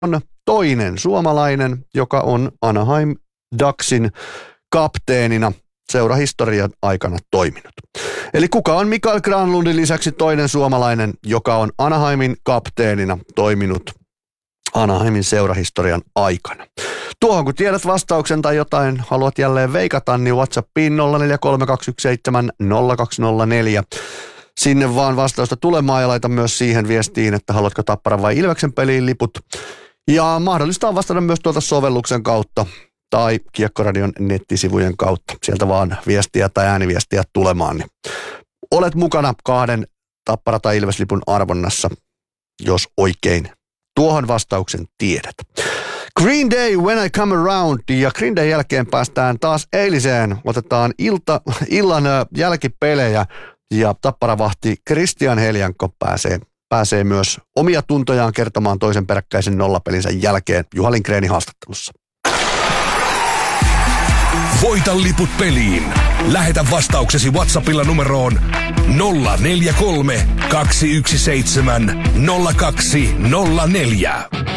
on toinen suomalainen, joka on Anaheim Ducksin kapteenina seurahistorian aikana toiminut. Eli kuka on Mikael Granlundin lisäksi toinen suomalainen, joka on Anaheimin kapteenina toiminut Anaheimin seurahistorian aikana. Tuohon kun tiedät vastauksen tai jotain haluat jälleen veikata, niin WhatsAppiin 0432170204. Sinne vaan vastausta tulemaan ja laita myös siihen viestiin, että haluatko Tapparan vai Ilveksen peliin liput. Ja mahdollista on vastata myös tuolta sovelluksen kautta tai Kiekkoradion nettisivujen kautta. Sieltä vaan viestiä tai ääniviestiä tulemaan. Niin olet mukana 2 Tappara- tai Ilveslipun arvonnassa, jos oikein tuohon vastauksen tiedät. Green Day, When I Come Around, ja Green Day jälkeen päästään taas eiliseen. Otetaan illan jälkipelejä, ja Tapparavahti Christian Heljanko pääsee myös omia tuntojaan kertomaan toisen peräkkäisen nollapelinsä jälkeen Juha Lindgrenin haastattelussa. Voita liput peliin. Lähetä vastauksesi WhatsAppilla numeroon 043 217 0204.